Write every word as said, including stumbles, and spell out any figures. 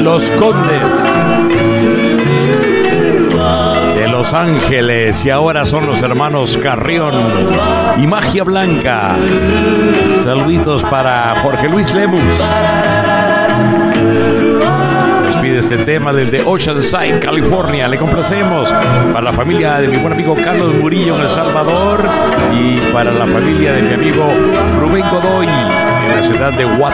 Los Condes, de Los Ángeles, y ahora son los hermanos Carrión y Magia Blanca. Saluditos para Jorge Luis Lemus. Nos pide este tema desde Oceanside, California. Le complacemos para la familia de mi buen amigo Carlos Murillo en El Salvador y para la familia de mi amigo Rubén Godoy en la ciudad de Guatemala.